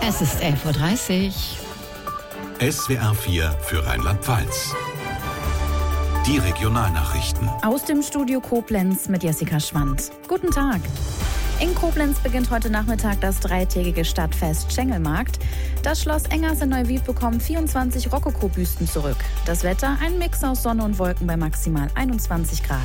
Es ist 11.30 Uhr. SWR 4 für Rheinland-Pfalz. Die Regionalnachrichten. Aus dem Studio Koblenz mit Jessica Schwand. Guten Tag. In Koblenz beginnt heute Nachmittag das dreitägige Stadtfest Schengelmarkt. Das Schloss Engers in Neuwied bekommt 24 Rokoko-Büsten zurück. Das Wetter, ein Mix aus Sonne und Wolken bei maximal 21 Grad.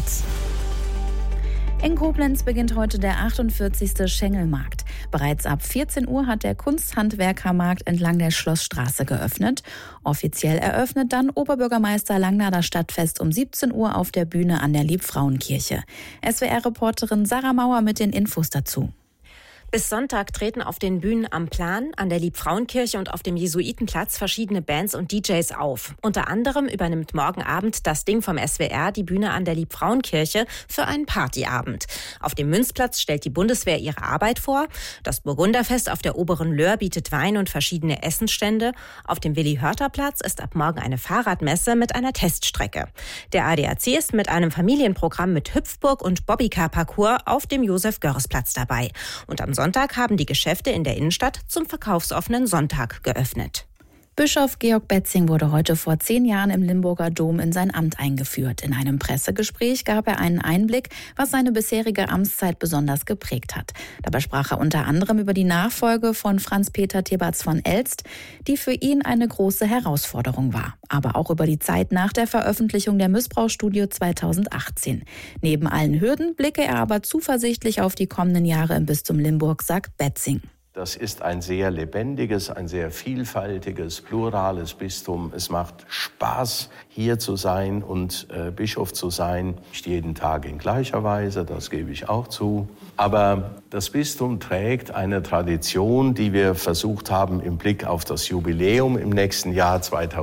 In Koblenz beginnt heute der 48. Schengelmarkt. Bereits ab 14 Uhr hat der Kunsthandwerkermarkt entlang der Schlossstraße geöffnet. Offiziell eröffnet dann Oberbürgermeister Langner das Stadtfest um 17 Uhr auf der Bühne an der Liebfrauenkirche. SWR-Reporterin Sarah Mauer mit den Infos dazu. Bis Sonntag treten auf den Bühnen am Plan, an der Liebfrauenkirche und auf dem Jesuitenplatz verschiedene Bands und DJs auf. Unter anderem übernimmt morgen Abend das Ding vom SWR die Bühne an der Liebfrauenkirche für einen Partyabend. Auf dem Münzplatz stellt die Bundeswehr ihre Arbeit vor. Das Burgunderfest auf der Oberen Löhr bietet Wein und verschiedene Essensstände. Auf dem Willi-Hörter-Platz ist ab morgen eine Fahrradmesse mit einer Teststrecke. Der ADAC ist mit einem Familienprogramm mit Hüpfburg und Bobbycar-Parcours auf dem Josef-Görres-Platz dabei. Und am Sonntag haben die Geschäfte in der Innenstadt zum verkaufsoffenen Sonntag geöffnet. Bischof Georg Betzing wurde heute vor 10 Jahren im Limburger Dom in sein Amt eingeführt. In einem Pressegespräch gab er einen Einblick, was seine bisherige Amtszeit besonders geprägt hat. Dabei sprach er unter anderem über die Nachfolge von Franz-Peter Thebarts von Elst, die für ihn eine große Herausforderung war. Aber auch über die Zeit nach der Veröffentlichung der Missbrauchsstudie 2018. Neben allen Hürden blicke er aber zuversichtlich auf die kommenden Jahre im Bistum Limburg, sagt Betzing. Das ist ein sehr lebendiges, ein sehr vielfältiges, plurales Bistum. Es macht Spaß, hier zu sein und Bischof zu sein. Nicht jeden Tag in gleicher Weise, das gebe ich auch zu. Aber das Bistum trägt eine Tradition, die wir versucht haben, im Blick auf das Jubiläum im nächsten Jahr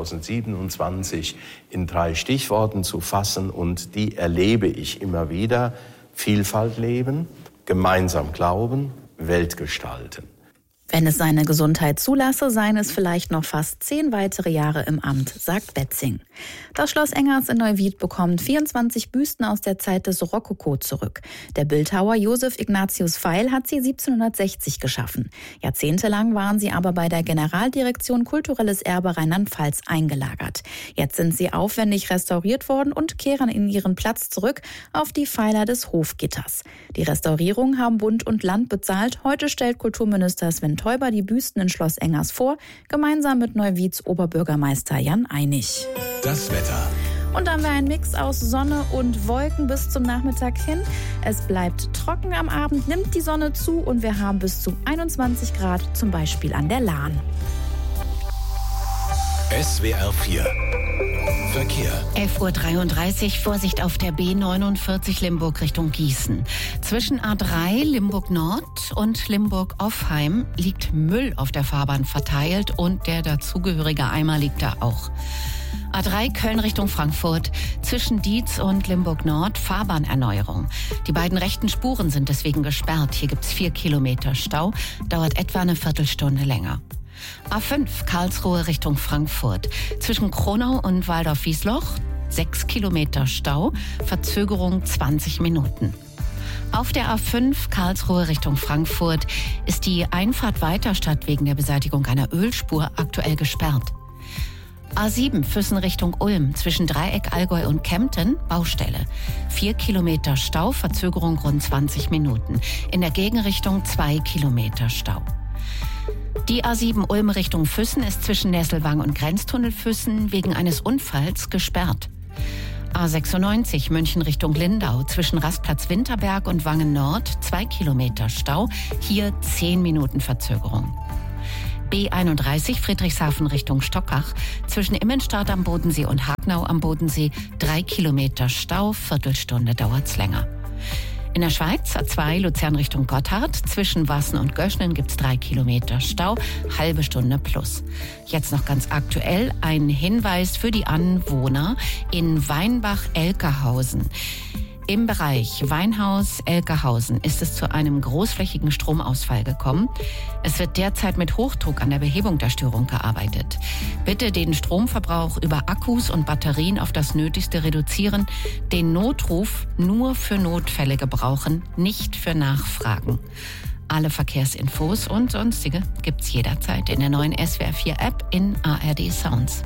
2027 in 3 Stichworten zu fassen. Und die erlebe ich immer wieder. Vielfalt leben, gemeinsam glauben, Welt gestalten. Wenn es seine Gesundheit zulasse, seien es vielleicht noch fast 10 weitere Jahre im Amt, sagt Betzing. Das Schloss Engers in Neuwied bekommt 24 Büsten aus der Zeit des Rokoko zurück. Der Bildhauer Josef Ignatius Pfeil hat sie 1760 geschaffen. Jahrzehntelang waren sie aber bei der Generaldirektion Kulturelles Erbe Rheinland-Pfalz eingelagert. Jetzt sind sie aufwendig restauriert worden und kehren in ihren Platz zurück auf die Pfeiler des Hofgitters. Die Restaurierung haben Bund und Land bezahlt. Heute stellt Kulturminister Sven Teuber die Büsten in Schloss Engers vor, gemeinsam mit Neuwieds Oberbürgermeister Jan Einig. Das Wetter. Und dann haben wir einen Mix aus Sonne und Wolken bis zum Nachmittag hin. Es bleibt trocken am Abend, nimmt die Sonne zu und wir haben bis zu 21 Grad, zum Beispiel an der Lahn. SWR 4 Verkehr. 11.33 Uhr, Vorsicht auf der B49 Limburg Richtung Gießen. Zwischen A3 Limburg Nord und Limburg-Offheim liegt Müll auf der Fahrbahn verteilt und der dazugehörige Eimer liegt da auch. A3 Köln Richtung Frankfurt, zwischen Dietz und Limburg Nord Fahrbahnerneuerung. Die beiden rechten Spuren sind deswegen gesperrt. Hier gibt's 4 Kilometer Stau, dauert etwa eine Viertelstunde länger. A5 Karlsruhe Richtung Frankfurt. Zwischen Kronau und Waldorf-Wiesloch 6 Kilometer Stau, Verzögerung 20 Minuten. Auf der A5 Karlsruhe Richtung Frankfurt ist die Einfahrt Weiterstadt wegen der Beseitigung einer Ölspur aktuell gesperrt. A7 Füssen Richtung Ulm, zwischen Dreieck Allgäu und Kempten, Baustelle. 4 Kilometer Stau, Verzögerung rund 20 Minuten. In der Gegenrichtung 2 Kilometer Stau. Die A7 Ulm Richtung Füssen ist zwischen Nesselwang und Grenztunnel Füssen wegen eines Unfalls gesperrt. A96 München Richtung Lindau, zwischen Rastplatz Winterberg und Wangen Nord 2 Kilometer Stau, hier 10 Minuten Verzögerung. B31 Friedrichshafen Richtung Stockach, zwischen Immenstadt am Bodensee und Hagnau am Bodensee 3 Kilometer Stau, Viertelstunde dauert's länger. In der Schweiz A2 Luzern Richtung Gotthard, zwischen Wassen und Göschnen gibt's 3 Kilometer Stau, halbe Stunde plus. Jetzt noch ganz aktuell ein Hinweis für die Anwohner in Weinbach-Elkerhausen. Im Bereich Weinhaus-Elkerhausen ist es zu einem großflächigen Stromausfall gekommen. Es wird derzeit mit Hochdruck an der Behebung der Störung gearbeitet. Bitte den Stromverbrauch über Akkus und Batterien auf das Nötigste reduzieren, den Notruf nur für Notfälle gebrauchen, nicht für Nachfragen. Alle Verkehrsinfos und sonstige gibt's jederzeit in der neuen SWR4-App in ARD Sounds.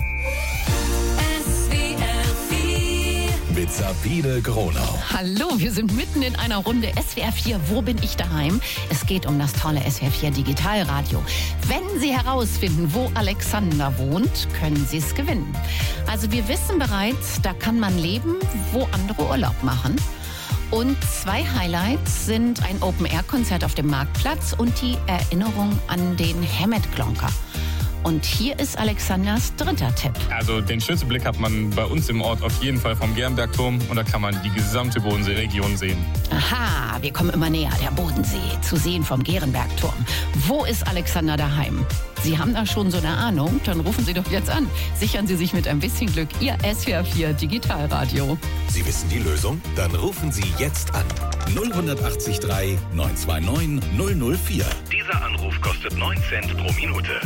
Mit Sabine Gronau. Hallo, wir sind mitten in einer Runde SWR4. Wo bin ich daheim? Es geht um das tolle SWR4 Digitalradio. Wenn Sie herausfinden, wo Alexander wohnt, können Sie es gewinnen. Also wir wissen bereits, da kann man leben, wo andere Urlaub machen. Und 2 Highlights sind ein Open-Air-Konzert auf dem Marktplatz und die Erinnerung an den Hemet-Klonker. Und hier ist Alexanders dritter Tipp. Also den schönsten Blick hat man bei uns im Ort auf jeden Fall vom Gernbergturm und da kann man die gesamte Bodenseeregion sehen. Aha, wir kommen immer näher, der Bodensee, zu sehen vom Gernbergturm. Wo ist Alexander daheim? Sie haben da schon so eine Ahnung? Dann rufen Sie doch jetzt an. Sichern Sie sich mit ein bisschen Glück Ihr SWR4 Digitalradio. Sie wissen die Lösung? Dann rufen Sie jetzt an. 0183 929 004. Dieser Anruf kostet 9 Cent pro Minute.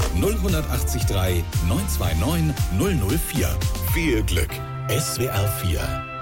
0183 929 004. Viel Glück. SWR4